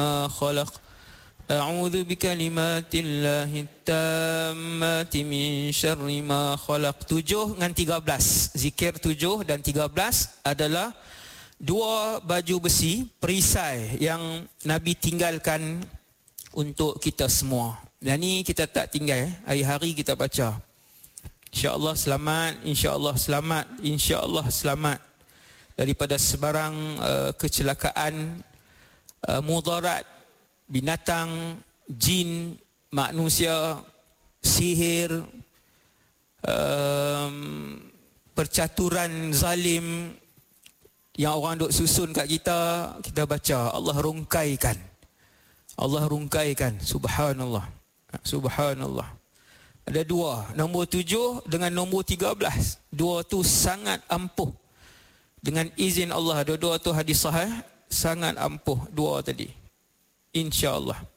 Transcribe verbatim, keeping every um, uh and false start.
خلق أعوذ بكلمات الله التامات من شر ما خلق. Tujuh dengan tiga belas. Zikir tujuh dan tiga belas adalah dua baju besi perisai yang Nabi tinggalkan untuk kita semua. Dan ni kita tak tinggal, hari-hari kita baca. InsyaAllah selamat, insyaAllah selamat, insyaAllah selamat daripada sebarang uh, kecelakaan, uh, mudarat, binatang, jin, manusia, sihir, um, percaturan zalim yang orang duk susun kat kita. Kita baca, Allah rungkaikan, Allah rungkaikan. Subhanallah, subhanallah. Ada dua, nombor tujuh dengan nombor tiga belas. Dua tu sangat ampuh. Dengan izin Allah, dua-dua tu hadis sahih, sangat ampuh dua tadi. InsyaAllah.